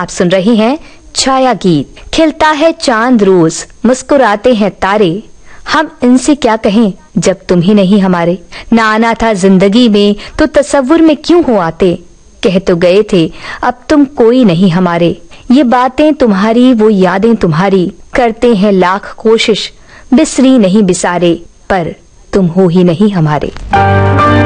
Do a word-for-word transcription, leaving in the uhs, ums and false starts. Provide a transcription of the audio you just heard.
आप सुन रहे हैं छाया गीत। खिलता है चांद रोज, मुस्कुराते हैं तारे, हम इनसे क्या कहें जब तुम ही नहीं हमारे। ना आना था जिंदगी में तो तसव्वुर में क्यों हो आते, कह तो गए थे अब तुम कोई नहीं हमारे। ये बातें तुम्हारी वो यादें तुम्हारी, करते हैं लाख कोशिश बिसरी नहीं बिसारे, पर तुम हो ही नहीं हमारे।